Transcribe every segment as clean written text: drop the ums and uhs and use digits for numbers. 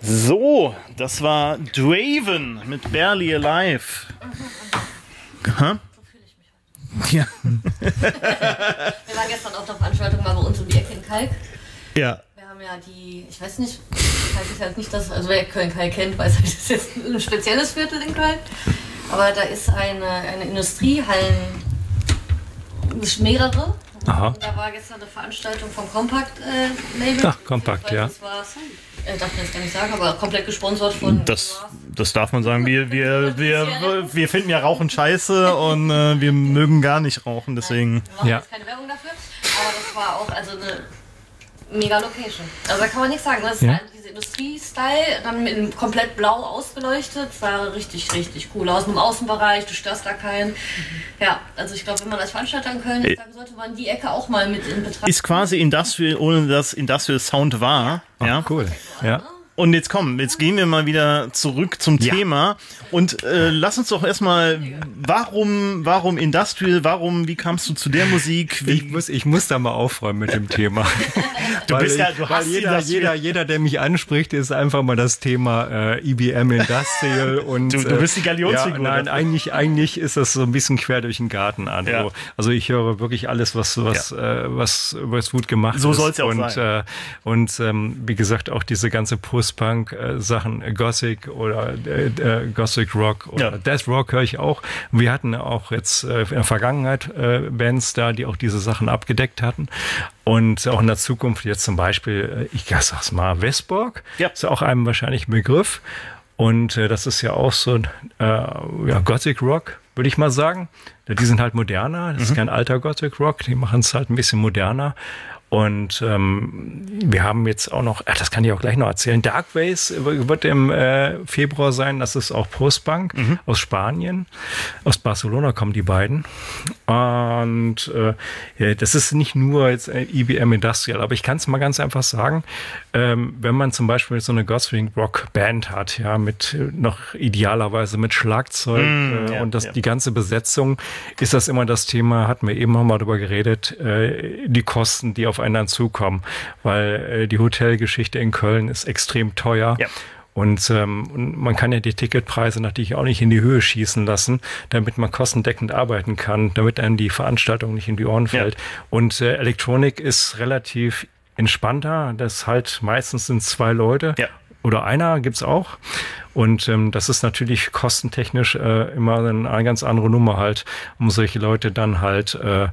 So, das war Draven mit Barely Alive. So fühle ich mich heute. Ja. Wir waren gestern auf der Veranstaltung mal bei uns um die Ecke in Kalk. Ja. Wir haben ja die, ich weiß nicht, Kalk ist halt nicht das, also wer Köln-Kalk kennt, weiß, das ist jetzt ein spezielles Viertel in Köln. Aber da ist eine Industriehallen, mehrere. Aha. Und da war gestern eine Veranstaltung vom Compact-Label. Ach, Compact, ja. Das war, darf ich jetzt gar nicht sagen, aber komplett gesponsert von... Das darf man sagen. Wir finden ja Rauchen scheiße und wir mögen gar nicht rauchen, deswegen... Wir machen jetzt keine Werbung dafür, aber das war auch eine mega Location. Also da kann man nichts sagen. Das ist Ja. halt diese Industrie-Style, dann mit komplett blau ausgeleuchtet. Das sah richtig, richtig cool aus. Im Außenbereich, du störst da keinen. Ja, also ich glaube, wenn man als Veranstalter in Köln ist, dann sollte man die Ecke auch mal mit in Betracht. Ist quasi Industrial, ohne dass Industrial Sound war. Ja. Cool. Ja. Und jetzt gehen wir mal wieder zurück zum Thema und lass uns doch erstmal, warum Industrial, wie kamst du zu der Musik? Ich muss da mal aufräumen mit dem Thema. Jeder, der mich anspricht, ist einfach mal das Thema IBM Industrial und du bist die Galionsfigur. Ja, nein, eigentlich ist das so ein bisschen quer durch den Garten an. Ja. Also ich höre wirklich alles, was gut gemacht ist. So soll es ja auch sein. Und wie gesagt, auch diese ganze Post-Punk-Sachen, Gothic oder Gothic Rock oder Death Rock höre ich auch. Wir hatten auch jetzt in der Vergangenheit Bands da, die auch diese Sachen abgedeckt hatten. Und auch in der Zukunft jetzt zum Beispiel, ich sag's mal, Westborg, ist auch einem wahrscheinlich ein Begriff. Und das ist ja auch so Gothic Rock, würde ich mal sagen. Die sind halt moderner, das ist kein alter Gothic Rock, die machen es halt ein bisschen moderner. Und wir haben jetzt auch noch, das kann ich auch gleich noch erzählen, Darkways wird im Februar sein, das ist auch Postpunk aus Spanien, aus Barcelona kommen die beiden. Und das ist nicht nur jetzt IBM Industrial, aber ich kann es mal ganz einfach sagen, wenn man zum Beispiel so eine Gothic Rock Band hat, ja, mit noch idealerweise mit Schlagzeug die ganze Besetzung, ist das immer das Thema, hatten wir eben mal darüber geredet, die Kosten, die auf einen dann zukommen, weil die Hotelgeschichte in Köln ist extrem teuer. Ja. Und man kann ja die Ticketpreise natürlich auch nicht in die Höhe schießen lassen, damit man kostendeckend arbeiten kann, damit einem die Veranstaltung nicht in die Ohren fällt. Ja. Und Elektronik ist relativ entspannter. Das halt meistens sind 2 Leute. Ja. Oder einer gibt's auch. Und das ist natürlich kostentechnisch immer eine ganz andere Nummer halt, um solche Leute dann halt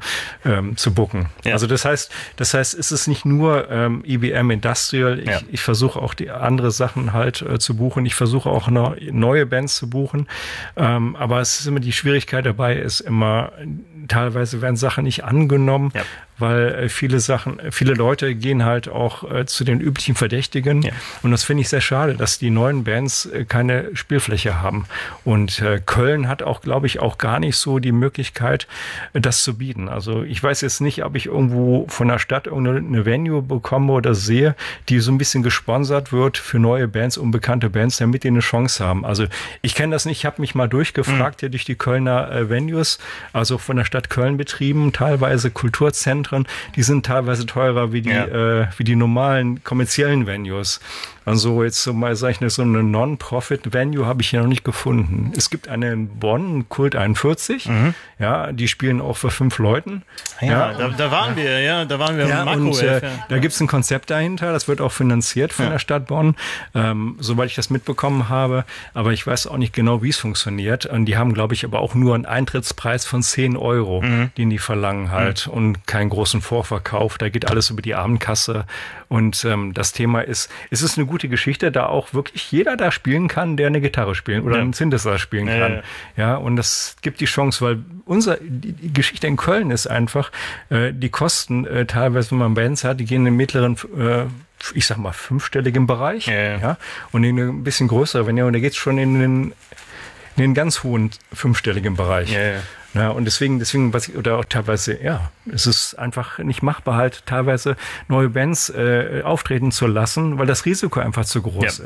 zu booken. Ja. Also das heißt, es ist nicht nur IBM Industrial. Ich versuche auch die andere Sachen halt zu buchen. Ich versuche auch noch neue Bands zu buchen. Aber es ist immer die Schwierigkeit dabei, ist immer, teilweise werden Sachen nicht angenommen. Ja. Weil viele Leute gehen halt auch zu den üblichen Verdächtigen. Ja. Und das finde ich sehr schade, dass die neuen Bands keine Spielfläche haben. Und Köln hat auch, glaube ich, auch gar nicht so die Möglichkeit, das zu bieten. Also ich weiß jetzt nicht, ob ich irgendwo von der Stadt irgendeine Venue bekomme oder sehe, die so ein bisschen gesponsert wird für neue Bands, unbekannte Bands, damit die eine Chance haben. Also ich kenne das nicht, ich habe mich mal durchgefragt hier durch die Kölner Venues, also von der Stadt Köln betrieben, teilweise Kulturzentren. Die sind teilweise teurer wie die normalen kommerziellen Venues. Also jetzt so mal, sag ich, so eine Non-Profit-Venue habe ich hier noch nicht gefunden. Es gibt eine in Bonn, Kult 41, ja, die spielen auch für 5 Leuten. Da waren wir im Microwave. Da gibt es ein Konzept dahinter, das wird auch finanziert von der Stadt Bonn, soweit ich das mitbekommen habe. Aber ich weiß auch nicht genau, wie es funktioniert. Und die haben, glaube ich, aber auch nur einen Eintrittspreis von 10 Euro, den die verlangen halt und keinen großen Vorverkauf. Da geht alles über die Abendkasse. Und das Thema ist, es ist eine gute Geschichte, da auch wirklich jeder da spielen kann, der eine Gitarre spielen oder einen Synthesizer spielen kann. Ja, und das gibt die Chance, weil die Geschichte in Köln ist einfach, die Kosten teilweise, wenn man Bands hat, die gehen in den mittleren, ich sag mal, 5-stelligen Bereich. Ja, und in ein bisschen größer, da geht's schon in den ganz hohen 5-stelligen Bereich. Ja, und deswegen, oder auch teilweise, es ist einfach nicht machbar, halt teilweise neue Bands auftreten zu lassen, weil das Risiko einfach zu groß ist.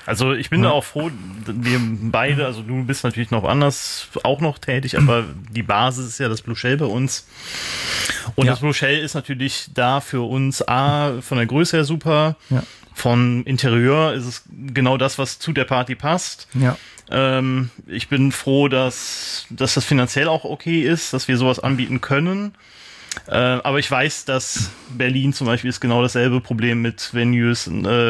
Also ich bin da auch froh, wir beide, also du bist natürlich noch anders auch noch tätig, aber die Basis ist ja das Blue Shell bei uns. Und das Blue Shell ist natürlich da für uns von der Größe her super. Ja. Von Interieur ist es genau das, was zu der Party passt. Ja. Ich bin froh, dass das finanziell auch okay ist, dass wir sowas anbieten können. Aber ich weiß, dass Berlin zum Beispiel ist genau dasselbe Problem mit Venues.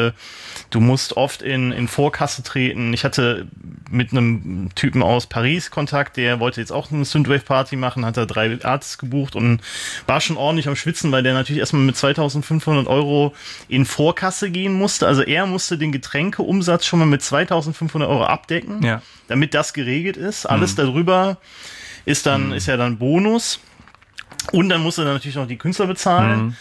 Du musst oft in Vorkasse treten. Ich hatte mit einem Typen aus Paris Kontakt, der wollte jetzt auch eine Synthwave-Party machen, hat da 3 Artists gebucht und war schon ordentlich am Schwitzen, weil der natürlich erstmal mit 2.500 € in Vorkasse gehen musste. Also er musste den Getränkeumsatz schon mal mit 2.500 € abdecken, damit das geregelt ist. Alles darüber ist ja dann Bonus. Und dann musste er natürlich noch die Künstler bezahlen.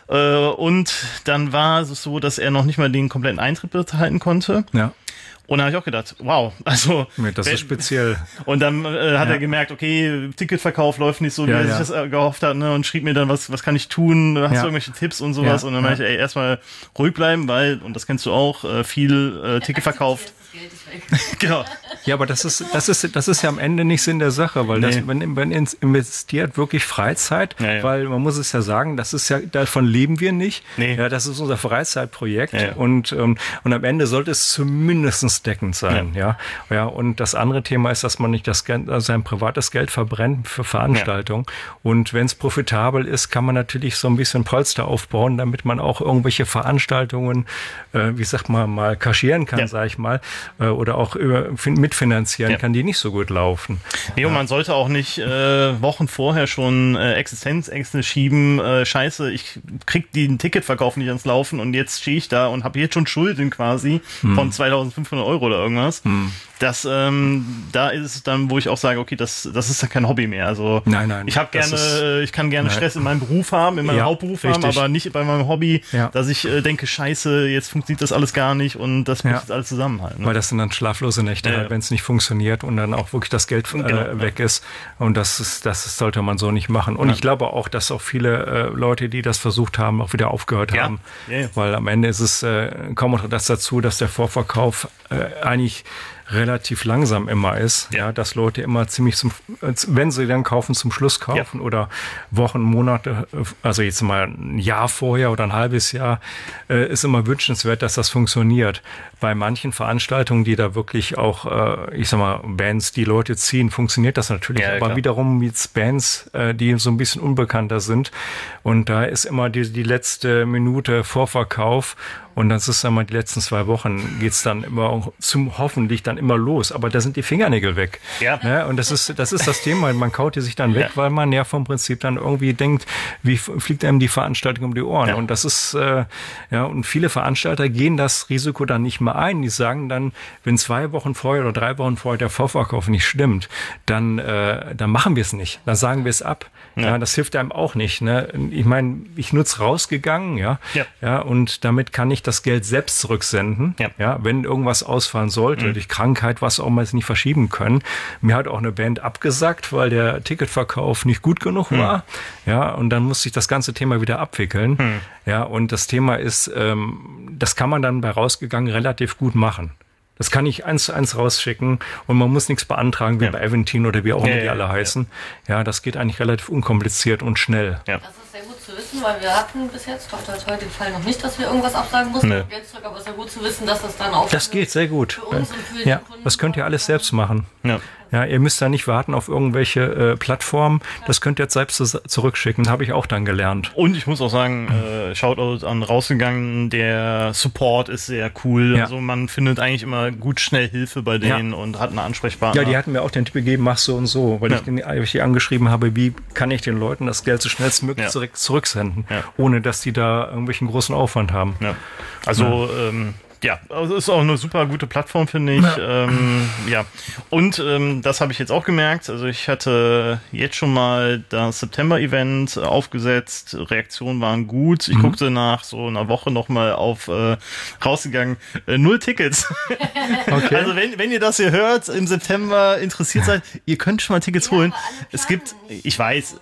Und dann war es so, dass er noch nicht mal den kompletten Eintritt behalten konnte. Ja. Und da habe ich auch gedacht, wow, also das ist speziell. Und dann hat er gemerkt, okay, Ticketverkauf läuft nicht so, wie er sich das gehofft hat, ne? Und schrieb mir dann, was kann ich tun? Hast du irgendwelche Tipps und sowas? Und dann meinte ich, erstmal ruhig bleiben, weil, und das kennst du auch, viel Ticket verkauft. Genau. Ja, aber das ist ja am Ende nicht Sinn der Sache, weil wenn investiert wirklich Freizeit, weil man muss es ja sagen, das ist ja, davon leben wir nicht. Ja, das ist unser Freizeitprojekt und am Ende sollte es zumindest deckend sein. Ja, und das andere Thema ist, dass man nicht sein privates Geld verbrennt für Veranstaltungen. Und wenn es profitabel ist, kann man natürlich so ein bisschen Polster aufbauen, damit man auch irgendwelche Veranstaltungen, wie sagt man mal, kaschieren kann, sag ich mal, oder auch mitfinanzieren kann, die nicht so gut laufen. Nee, und man sollte auch nicht Wochen vorher schon Existenzängste schieben, scheiße, ich krieg den Ticketverkauf nicht ans Laufen und jetzt stehe ich da und habe jetzt schon Schulden quasi von 2.500 € oder irgendwas. Das, da ist es dann, wo ich auch sage, okay, das ist ja kein Hobby mehr. Also nein, ich kann gerne Stress in meinem Beruf haben, in meinem Hauptberuf haben, aber nicht bei meinem Hobby, dass ich denke, scheiße, jetzt funktioniert das alles gar nicht und das muss jetzt alles zusammenhalten. Ne? Weil das sind dann schlaflose Nächte, wenn es nicht funktioniert und dann auch wirklich das Geld weg ist. Und das sollte man so nicht machen. Und ich glaube auch, dass auch viele Leute, die das versucht haben, auch wieder aufgehört haben. Weil am Ende ist es, kommt das dazu, dass der Vorverkauf eigentlich relativ langsam immer ist, dass Leute immer ziemlich wenn sie dann kaufen, zum Schluss kaufen oder Wochen, Monate, also jetzt mal ein Jahr vorher oder ein halbes Jahr, ist immer wünschenswert, dass das funktioniert. Bei manchen Veranstaltungen, die da wirklich auch, ich sag mal, Bands, die Leute ziehen, funktioniert das natürlich, aber wiederum jetzt Bands, die so ein bisschen unbekannter sind und da ist immer die letzte Minute Vorverkauf. Und das ist einmal die letzten 2 Wochen geht's dann immer hoffentlich dann immer los. Aber da sind die Fingernägel weg. Ja. Und das ist das Thema. Man kaut die sich dann weg, weil man ja vom Prinzip dann irgendwie denkt, wie fliegt einem die Veranstaltung um die Ohren? Ja. Und das ist, und viele Veranstalter gehen das Risiko dann nicht mehr ein. Die sagen dann, wenn 2 Wochen vorher oder 3 Wochen vorher der Vorverkauf nicht stimmt, dann machen wir es nicht. Dann sagen wir es ab. Ja, das hilft einem auch nicht. Ne? Ich meine, ich nutze rausgegangen, und damit kann ich das Geld selbst zurücksenden, wenn irgendwas ausfallen sollte, durch Krankheit, was auch mal nicht verschieben können. Mir hat auch eine Band abgesagt, weil der Ticketverkauf nicht gut genug war, und dann musste ich das ganze Thema wieder abwickeln, und das Thema ist, das kann man dann bei rausgegangen relativ gut machen. Das kann ich 1:1 rausschicken und man muss nichts beantragen, wie bei Aventine oder wie auch immer die alle heißen. Ja, das geht eigentlich relativ unkompliziert und schnell. Ja. Das ist sehr gut zu wissen, weil wir hatten bis jetzt heute den Fall noch nicht, dass wir irgendwas absagen mussten. Geld zurück, aber es ist ja gut zu wissen, dass das dann auch das geht sehr gut. Für uns und für die Kunden das könnt ihr alles selbst machen. Ja, ihr müsst da nicht warten auf irgendwelche Plattformen. Das könnt ihr jetzt selbst zurückschicken. Habe ich auch dann gelernt. Und ich muss auch sagen, Shoutout an rausgegangen, der Support ist sehr cool. Also man findet eigentlich immer gut schnell Hilfe bei denen und hat einen Ansprechpartner. Ja, die hatten mir auch den Tipp gegeben, mach so und so, weil ich die angeschrieben habe, wie kann ich den Leuten das Geld so schnellstmöglich zurücksenden, ohne dass die da irgendwelchen großen Aufwand haben. Ja. Also also ist auch eine super gute Plattform, finde ich. Und das habe ich jetzt auch gemerkt. Also ich hatte jetzt schon mal das September-Event aufgesetzt. Reaktionen waren gut. Ich guckte nach so einer Woche nochmal auf rausgegangen. 0 Tickets. Okay. Also wenn ihr das hier hört, im September interessiert seid, ihr könnt schon mal Tickets holen. Es gibt, ich weiß,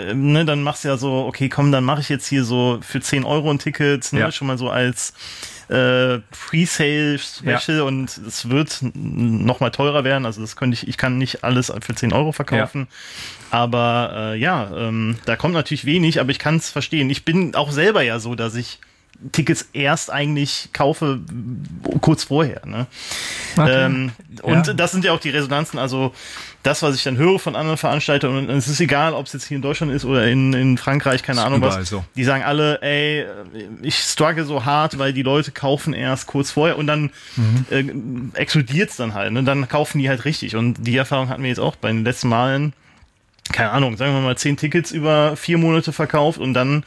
dann machst du ja so, okay, komm, dann mache ich jetzt hier so für 10 € ein Ticket, schon mal so als Presale-Special und es wird noch mal teurer werden. Also ich kann nicht alles für 10 Euro verkaufen. Ja. Aber da kommt natürlich wenig, aber ich kann es verstehen. Ich bin auch selber ja so, dass ich Tickets erst eigentlich kaufe kurz vorher. Ne? Okay. Und das sind ja auch die Resonanzen, also das, was ich dann höre von anderen Veranstaltern, und es ist egal, ob es jetzt hier in Deutschland ist oder in Frankreich, keine Ahnung was, so. Die sagen alle, ey, ich struggle so hart, weil die Leute kaufen erst kurz vorher und dann explodiert es dann halt, ne? Dann kaufen die halt richtig und die Erfahrung hatten wir jetzt auch bei den letzten Malen, keine Ahnung, sagen wir mal 10 Tickets über 4 Monate verkauft und dann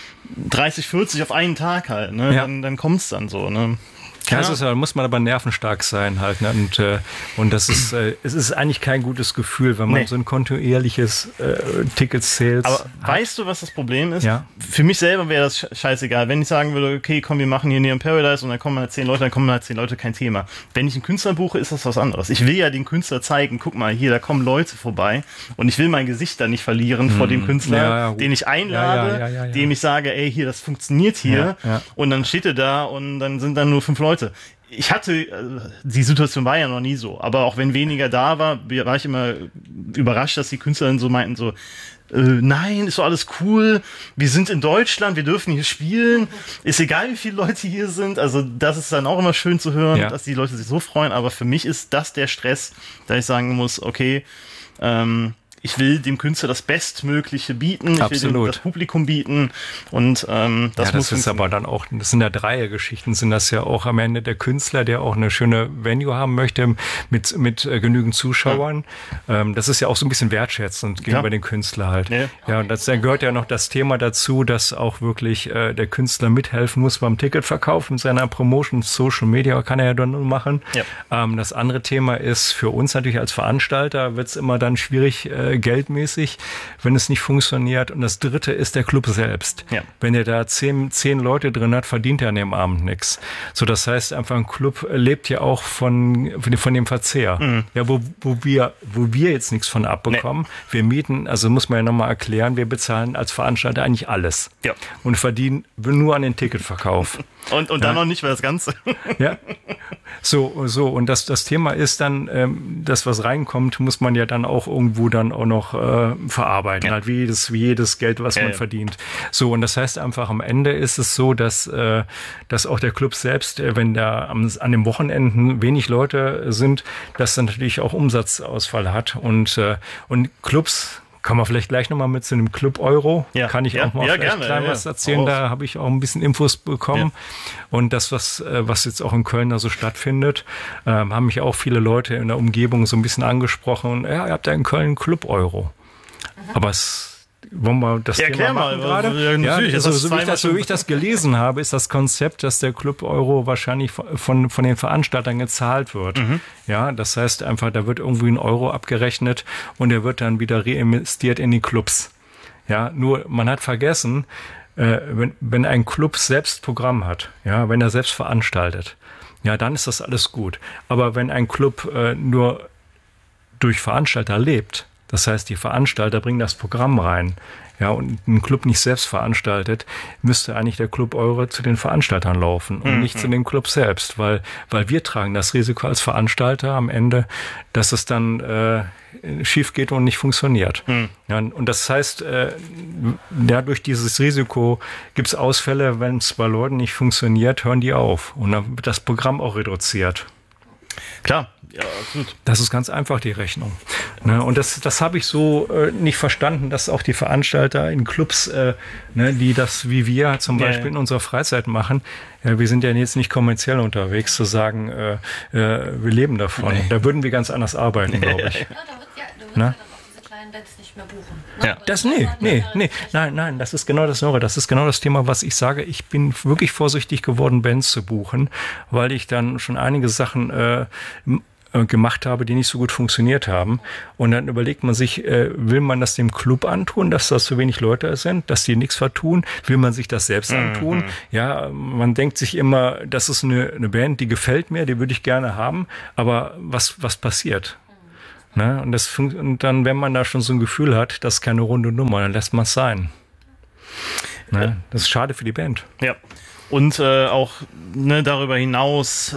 30, 40 auf einen Tag halt, ne? Ja. Dann kommt's dann so, ne? Ja, da muss man aber nervenstark sein halt, ne? Und das ist, es ist eigentlich kein gutes Gefühl, wenn man so ein kontinuierliches Ticket-Sales aber hat. Weißt du, was das Problem ist? Ja. Für mich selber wäre das scheißegal. Wenn ich sagen würde, okay, komm, wir machen hier Neon Paradise und dann kommen halt 10 Leute, dann kommen halt 10 Leute, kein Thema. Wenn ich einen Künstler buche, ist das was anderes. Ich will ja den Künstler zeigen, guck mal, hier, da kommen Leute vorbei und ich will mein Gesicht da nicht verlieren vor dem Künstler, den ich einlade, dem ich sage, ey, hier, das funktioniert hier und dann steht er da und dann sind dann nur 5 Leute. Ich hatte, die Situation war ja noch nie so, aber auch wenn weniger da war ich immer überrascht, dass die Künstler dann so meinten, so, nein, ist doch alles cool, wir sind in Deutschland, wir dürfen hier spielen, ist egal, wie viele Leute hier sind, also das ist dann auch immer schön zu hören, dass die Leute sich so freuen, aber für mich ist das der Stress, da ich sagen muss, okay, ich will dem Künstler das Bestmögliche bieten, ich will dem das Publikum bieten und das ist aber dann auch, das sind ja Dreiergeschichten, sind das ja auch am Ende der Künstler, der auch eine schöne Venue haben möchte mit genügend Zuschauern. Das ist ja auch so ein bisschen wertschätzend gegenüber den Künstler halt. Ja, und da gehört ja noch das Thema dazu, dass auch wirklich der Künstler mithelfen muss beim Ticketverkauf mit seiner Promotion, Social Media kann er ja dann nur machen. Ja. Das andere Thema ist für uns natürlich als Veranstalter wird es immer dann schwierig, geldmäßig, wenn es nicht funktioniert. Und das dritte ist der Club selbst. Ja. Wenn er da 10 Leute drin hat, verdient er an dem Abend nichts. So, das heißt einfach, ein Club lebt ja auch von dem Verzehr. Mhm. Ja, wo wir jetzt nichts von abbekommen. Nee. Wir mieten, also muss man ja nochmal erklären, wir bezahlen als Veranstalter eigentlich alles. Ja. Und verdienen nur an den Ticketverkauf. Und dann noch nicht mehr das Ganze. Ja. So. Und das Thema ist dann, das, was reinkommt, muss man ja dann auch irgendwo dann auch noch verarbeiten. Ja. Halt wie jedes Geld, was man verdient. So, und das heißt einfach, am Ende ist es so, dass auch der Club selbst, wenn da an den Wochenenden wenig Leute sind, dass dann natürlich auch Umsatzausfall hat. Und Clubs, kommen wir vielleicht gleich nochmal mit zu einem Club Euro. Ja. Kann ich auch mal vielleicht klein was erzählen. Da habe ich auch ein bisschen Infos bekommen. Ja. Und das, was jetzt auch in Köln da so stattfindet, haben mich auch viele Leute in der Umgebung so ein bisschen angesprochen. Ja, ihr habt ja in Köln Club Euro. Aber wollen wir das Thema machen gerade? Ja, also, so wie ich das gelesen habe, ist das Konzept, dass der Club Euro wahrscheinlich von den Veranstaltern gezahlt wird. Mhm. Ja, das heißt einfach, da wird irgendwie ein Euro abgerechnet und der wird dann wieder reinvestiert in die Clubs. Ja, nur man hat vergessen, wenn ein Club selbst Programm hat, ja, wenn er selbst veranstaltet, ja, dann ist das alles gut. Aber wenn ein Club nur durch Veranstalter lebt, das heißt, die Veranstalter bringen das Programm rein, ja, und ein Club nicht selbst veranstaltet, müsste eigentlich der Club Euro zu den Veranstaltern laufen und nicht zu den Clubs selbst, weil wir tragen das Risiko als Veranstalter am Ende, dass es dann schief geht und nicht funktioniert. Ja, und das heißt, durch dieses Risiko gibt es Ausfälle, wenn es bei Leuten nicht funktioniert, hören die auf und dann wird das Programm auch reduziert. Klar. Ja, absolut. Das ist ganz einfach, die Rechnung. Ne? Und das habe ich so nicht verstanden, dass auch die Veranstalter in Clubs, die das wie wir zum Beispiel in unserer Freizeit machen, wir sind ja jetzt nicht kommerziell unterwegs, zu sagen, wir leben davon. Nee. Da würden wir ganz anders arbeiten, glaube ich. Ja, nicht mehr buchen. Ja. Nein, das ist genau das, Nora. Das ist genau das Thema, was ich sage. Ich bin wirklich vorsichtig geworden, Bands zu buchen, weil ich dann schon einige Sachen gemacht habe, die nicht so gut funktioniert haben. Und dann überlegt man sich, will man das dem Club antun, dass das so wenig Leute sind, dass die nichts vertun? Will man sich das selbst antun? Ja, man denkt sich immer, das ist eine Band, die gefällt mir, die würde ich gerne haben. Aber was passiert? Ne? Und dann, wenn man da schon so ein Gefühl hat, das ist keine runde Nummer, dann lässt man es sein. Ne? Das ist schade für die Band. Ja. Und auch darüber hinaus,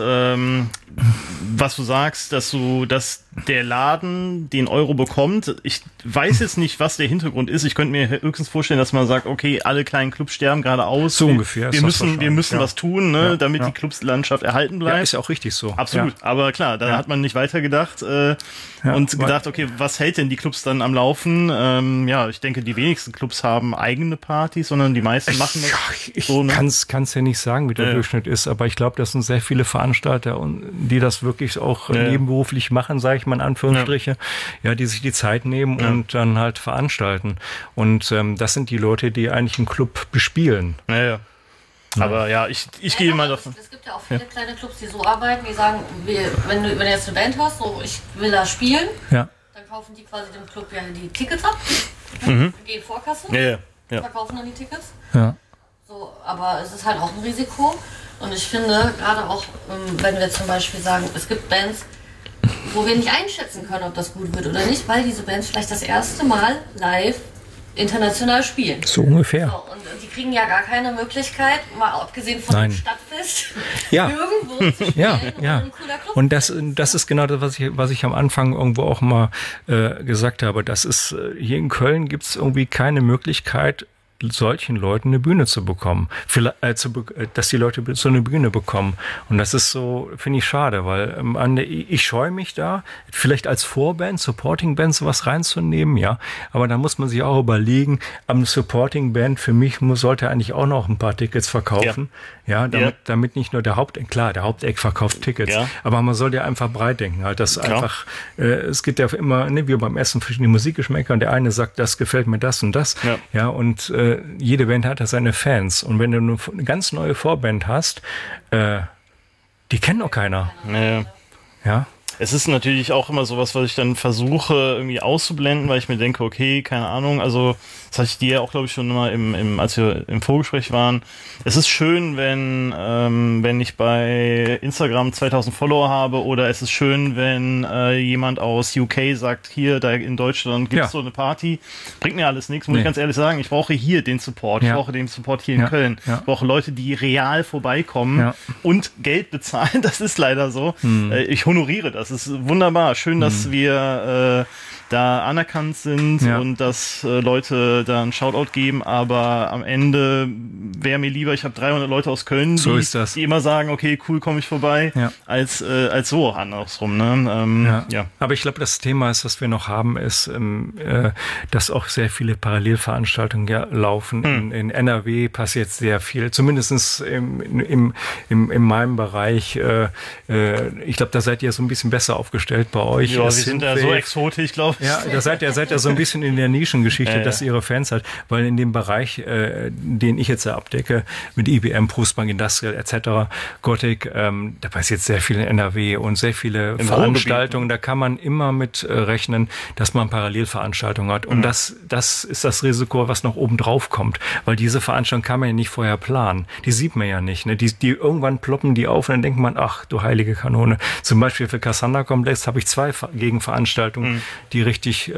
was du sagst, dass der Laden den Euro bekommt. Ich weiß jetzt nicht, was der Hintergrund ist. Ich könnte mir höchstens vorstellen, dass man sagt, okay, alle kleinen Clubs sterben gerade aus. So ungefähr. Wir müssen was tun, damit die Clubslandschaft erhalten bleibt. Ja, ist ja auch richtig so. Absolut. Ja. Aber klar, da hat man nicht weitergedacht und gedacht, okay, was hält denn die Clubs dann am Laufen? Ich denke, die wenigsten Clubs haben eigene Partys, sondern die meisten machen das. Ich kann's ja nicht sagen, wie der Durchschnitt ist, aber ich glaube, das sind sehr viele Veranstalter, die das wirklich auch nebenberuflich machen, sage ich mal in Anführungsstriche, die sich die Zeit nehmen und dann halt veranstalten. Und das sind die Leute, die eigentlich einen Club bespielen. Ja. Aber ich gehe mal davon. Es gibt ja auch viele kleine Clubs, die so arbeiten, die sagen, wenn du jetzt eine Band hast, so ich will da spielen, dann kaufen die quasi dem Club die Tickets ab, gehen Vorkasse, verkaufen dann die Tickets. Ja. So, aber es ist halt auch ein Risiko. Und ich finde, gerade auch, wenn wir zum Beispiel sagen, es gibt Bands, wo wir nicht einschätzen können, ob das gut wird oder nicht, weil diese Bands vielleicht das erste Mal live international spielen. So ungefähr. So, und die kriegen ja gar keine Möglichkeit, mal abgesehen von dem Stadtfest, irgendwo zu spielen, ein cooler Club. Und das ist genau das, was ich am Anfang irgendwo auch mal gesagt habe. Das ist, hier in Köln gibt es irgendwie keine Möglichkeit, solchen Leuten eine Bühne zu bekommen, dass die Leute so eine Bühne bekommen. Und das ist so, finde ich schade, weil ich scheue mich da, vielleicht als Vorband, Supporting Band sowas reinzunehmen, aber da muss man sich auch überlegen, am Supporting Band für mich sollte eigentlich auch noch ein paar Tickets verkaufen, damit nicht nur der Haupteck verkauft Tickets, aber man soll ja einfach breit denken, halt, dass einfach, es gibt ja immer, wie beim Essen, verschiedene Musikgeschmäcker und der eine sagt, das gefällt mir das und das, und jede Band hat ja seine Fans. Und wenn du eine ganz neue Vorband hast, die kennt noch keiner. Ja. Es ist natürlich auch immer sowas, was ich dann versuche irgendwie auszublenden, weil ich mir denke, okay, keine Ahnung, also das hatte ich dir ja auch, glaube ich, schon mal als wir im Vorgespräch waren. Es ist schön, wenn ich bei Instagram 2000 Follower habe, oder es ist schön, wenn jemand aus UK sagt, hier, da in Deutschland gibt's so eine Party. Bringt mir alles nichts, muss ich ganz ehrlich sagen. Ich brauche hier den Support. Ich brauche den Support hier in Köln. Ich brauche Leute, die real vorbeikommen und Geld bezahlen. Das ist leider so. Ich honoriere das. Es ist wunderbar. Schön, dass wir da anerkannt sind und dass Leute da einen Shoutout geben, aber am Ende wäre mir lieber, ich habe 300 Leute aus Köln, die immer sagen, okay, cool, komme ich vorbei, als so andersrum. Ne? Aber ich glaube, das Thema ist, was wir noch haben, ist, dass auch sehr viele Parallelveranstaltungen laufen. In NRW passiert sehr viel, zumindest in meinem Bereich. Ich glaube, da seid ihr so ein bisschen besser aufgestellt bei euch. Ja, wir sind ja so exotisch, glaube ich. Ja, da seid ihr so ein bisschen in der Nischengeschichte, dass ihr ihre Fans habt, weil in dem Bereich, den ich jetzt abdecke, mit IBM, Postbank, Industrial etc., Gothic, da passiert sehr viel in NRW und sehr viele Veranstaltungen, da kann man immer mit rechnen, dass man Parallelveranstaltungen hat. Und das ist das Risiko, was noch oben drauf kommt, weil diese Veranstaltung kann man ja nicht vorher planen. Die sieht man ja nicht. Ne? Die irgendwann ploppen die auf und dann denkt man, ach du heilige Kanone. Zum Beispiel für Cassandra-Komplex habe ich 2 Gegenveranstaltungen, die richtig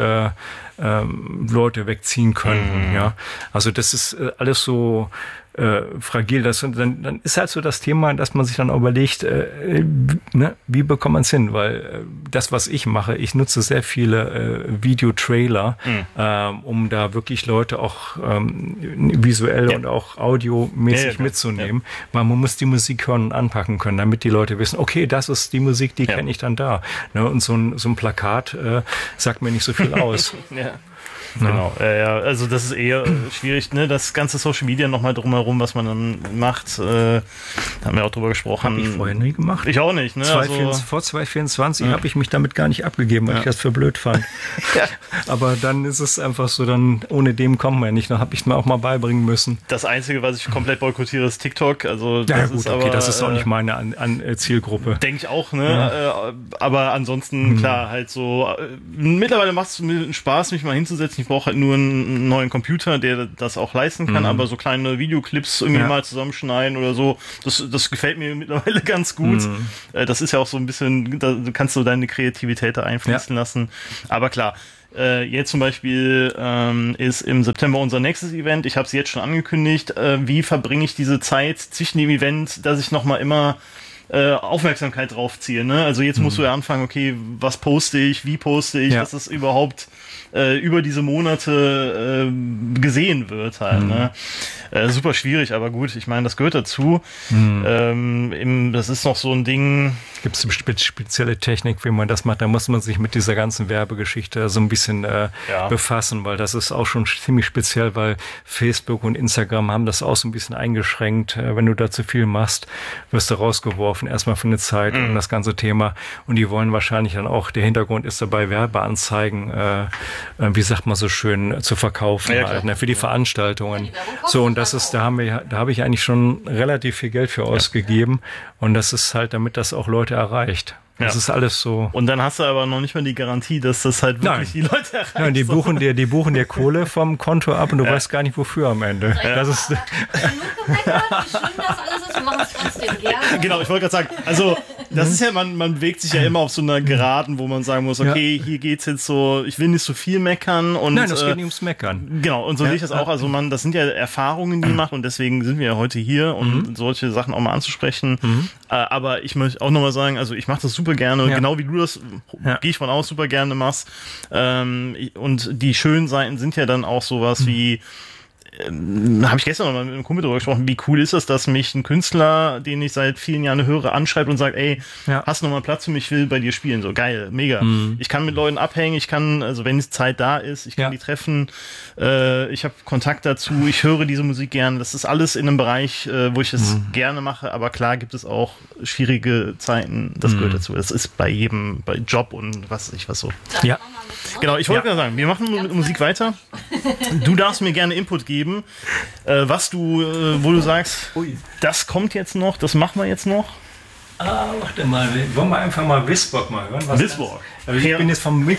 Leute wegziehen könnten. Also das ist alles so fragil. Dann ist halt so das Thema, dass man sich dann überlegt, wie bekommt man es hin? Weil das, was ich mache, ich nutze sehr viele Videotrailer, um da wirklich Leute auch visuell und auch audiomäßig mitzunehmen. Weil man muss die Musik hören und anpacken können, damit die Leute wissen, okay, das ist die Musik, die kenne ich dann da. Ne? Und so ein Plakat sagt mir nicht so viel aus. Genau, also das ist eher schwierig, ne? Das ganze Social Media nochmal drumherum, was man dann macht, da haben wir auch drüber gesprochen. Habe ich vorher nie gemacht. Ich auch nicht, ne? Vor 2024 habe ich mich damit gar nicht abgegeben, weil ich das für blöd fand. Aber dann ist es einfach so, dann ohne dem kommen wir nicht. Dann habe ich es mir auch mal beibringen müssen. Das Einzige, was ich komplett boykottiere, ist TikTok. Also das gut, ist aber, das ist auch nicht meine Zielgruppe. Denke ich auch, ne? Aber ansonsten, klar, halt so, mittlerweile macht es mir Spaß, mich mal hinzusetzen. Ich brauche halt nur einen neuen Computer, der das auch leisten kann, aber so kleine Videoclips irgendwie mal zusammenschneiden oder so, das gefällt mir mittlerweile ganz gut. Das ist ja auch so ein bisschen, da kannst du deine Kreativität da einfließen lassen. Aber klar, Jetzt zum Beispiel ist im September unser nächstes Event. Ich habe es jetzt schon angekündigt. Wie verbringe ich diese Zeit zwischen dem Event, dass ich nochmal immer Aufmerksamkeit drauf ziehe. Ne? Also jetzt musst du ja anfangen, okay, was poste ich, wie poste ich, dass es überhaupt über diese Monate gesehen wird halt. Ne? Super schwierig, aber gut, ich meine, das gehört dazu. Das ist noch so ein Ding. Gibt es eine spezielle Technik, wie man das macht? Da muss man sich mit dieser ganzen Werbegeschichte so ein bisschen befassen, weil das ist auch schon ziemlich speziell, weil Facebook und Instagram haben das auch so ein bisschen eingeschränkt. Wenn du da zu viel machst, wirst du rausgeworfen, erstmal für eine Zeit um das ganze Thema. Und die wollen wahrscheinlich dann auch, der Hintergrund ist dabei, Werbeanzeigen, wie sagt man so schön, zu verkaufen halt, ne, für die Veranstaltungen. So, und das ist, da habe ich eigentlich schon relativ viel Geld für ausgegeben. Und das ist halt, damit das auch Leute erreicht. Das ist alles so. Und dann hast du aber noch nicht mal die Garantie, dass das halt wirklich die Leute erreicht. Nein, die buchen dir Kohle vom Konto ab und du weißt gar nicht wofür am Ende. Das ist genug gemeckert, wie schlimm das alles ist, wir machen es trotzdem gerne. Genau, ich wollte gerade sagen, also das ist ja, man bewegt sich ja immer auf so einer Geraden, wo man sagen muss, okay, hier geht's jetzt so, ich will nicht so viel meckern. Und, nein, das geht nicht ums Meckern. Genau, und so sehe ich das auch. Also das sind ja Erfahrungen, die man macht und deswegen sind wir ja heute hier, um solche Sachen auch mal anzusprechen. Aber ich möchte auch nochmal sagen, also ich mache das super gerne, genau wie du das, gehe ich von aus, super gerne machst. Und die schönen Seiten sind ja dann auch sowas wie, habe ich gestern noch mal mit einem Kumpel darüber gesprochen, wie cool ist das, dass mich ein Künstler, den ich seit vielen Jahren höre, anschreibt und sagt, ey, hast du noch mal Platz für mich, ich will bei dir spielen. So geil, mega. Ich kann mit Leuten abhängen, ich kann, also wenn Zeit da ist, ich kann die treffen, ich habe Kontakt dazu, ich höre diese Musik gern. Das ist alles in einem Bereich, wo ich es gerne mache, aber klar gibt es auch schwierige Zeiten, das gehört dazu. Das ist bei jedem, bei Job und was weiß ich was so. Ja. Genau, ich wollte gerade sagen, wir machen mit Musik weiter. Du darfst mir gerne Input geben, was du, wo du sagst, das kommt jetzt noch, das machen wir jetzt noch. Warte mal, wollen wir einfach mal Wisborg mal hören? Wisborg. Ich bin jetzt vom